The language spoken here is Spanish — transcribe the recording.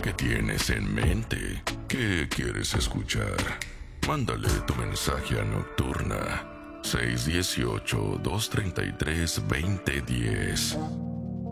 ¿Qué tienes en mente? ¿Qué quieres escuchar? Mándale tu mensaje a Nocturna 618-233-2010.